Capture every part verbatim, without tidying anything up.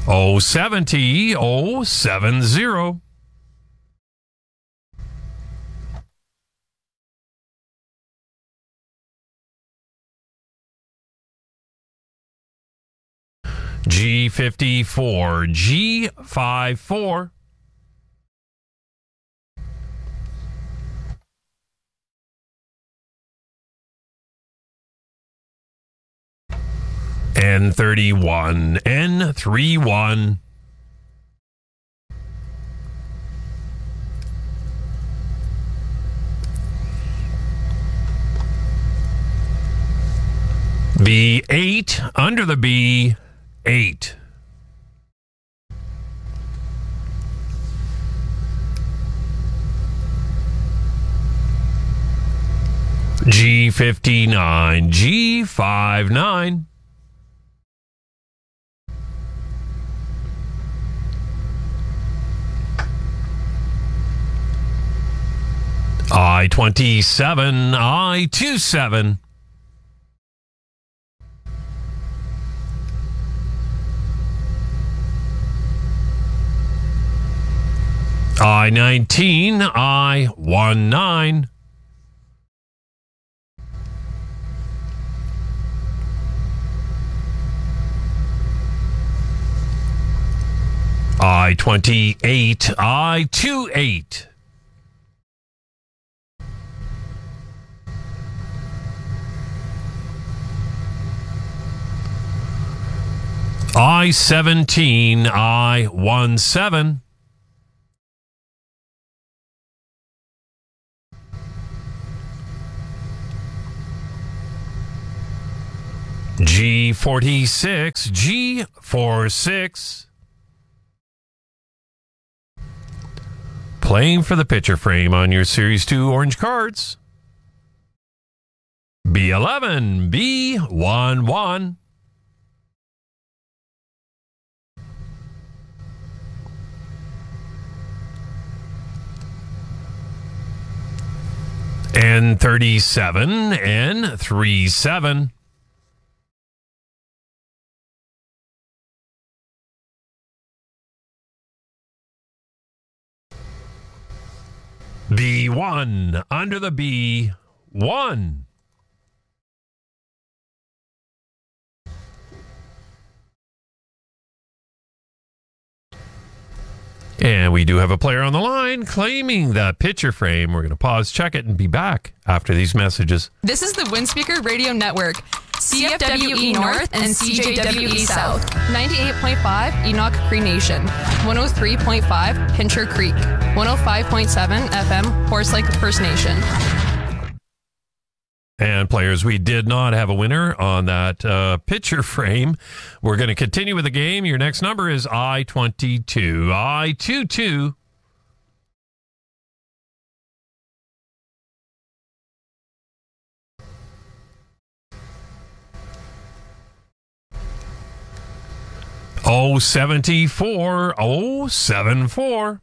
oh seventy oh seventy. G fifty-four G fifty-four. N thirty-one N thirty-one. B eight under the B eight. G fifty-nine G fifty-nine. I twenty-seven I twenty-seven. I nineteen I nineteen. I twenty-eight I twenty-eight. I seventeen I seventeen. G forty-six G forty-six. Playing for the picture frame on your Series two orange cards. B eleven B eleven. N thirty-seven N thirty-seven. B one under the B one. And we do have a player on the line claiming that picture frame. We're going to pause, check it, and be back after these messages. This is the Windspeaker Radio Network. C F W E North and C J W E South. ninety-eight point five Enoch Cree Nation. one oh three point five Pincher Creek. one oh five point seven F M Horse Lake First Nation. And players, we did not have a winner on that uh, picture frame. We're going to continue with the game. Your next number is I twenty-two. I twenty-two. oh seventy-four. oh seventy-four.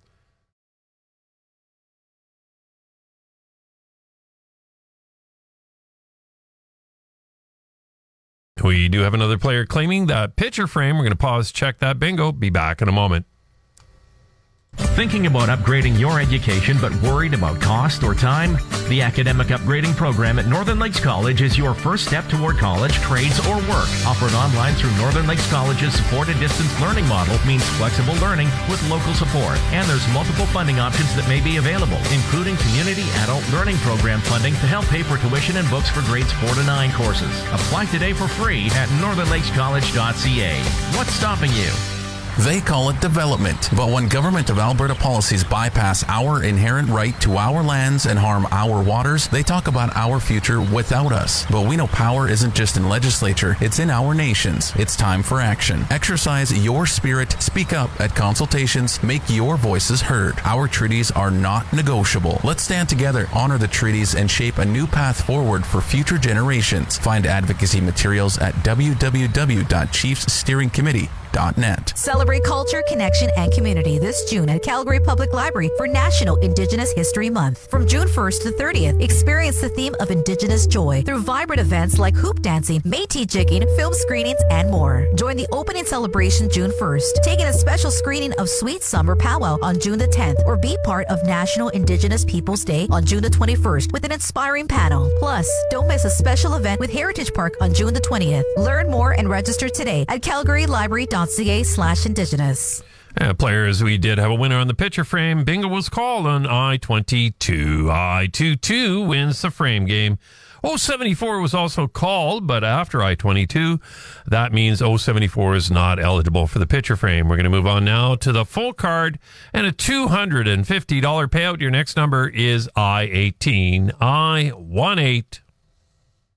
We do have another player claiming that picture frame. We're going to pause, check that bingo. Be back in a moment. Thinking about upgrading your education but worried about cost or time? The Academic Upgrading Program at Northern Lakes College is your first step toward college, trades, or work. Offered online through Northern Lakes College's supported distance learning model means flexible learning with local support. And there's multiple funding options that may be available, including Community Adult Learning Program funding to help pay for tuition and books for grades four to nine courses. Apply today for free at northern lakes college dot c a. What's stopping you? They call it development. But when Government of Alberta policies bypass our inherent right to our lands and harm our waters, they talk about our future without us. But we know power isn't just in legislature, it's in our nations. It's time for action. Exercise your spirit, speak up at consultations, make your voices heard. Our treaties are not negotiable. Let's stand together, honor the treaties, and shape a new path forward for future generations. Find advocacy materials at w w w dot chiefs steering committee dot net. Celebrate Celebrate culture, connection, and community this June at Calgary Public Library for National Indigenous History Month. From June first to thirtieth, experience the theme of Indigenous joy through vibrant events like hoop dancing, Métis jigging, film screenings, and more. Join the opening celebration June first, taking a special screening of Sweet Summer Powwow on June the tenth, or be part of National Indigenous Peoples Day on June the twenty-first with an inspiring panel. Plus, don't miss a special event with Heritage Park on June the twentieth. Learn more and register today at calgarylibrary.ca slash indigenous. Uh, players, we did have a winner on the picture frame. Bingo was called on I twenty-two. I twenty-two wins the frame game. oh seventy-four was also called, but after I twenty-two, that means oh seventy-four is not eligible for the picture frame. We're going to move on now to the full card and a two hundred fifty dollars payout. Your next number is I eighteen. I eighteen.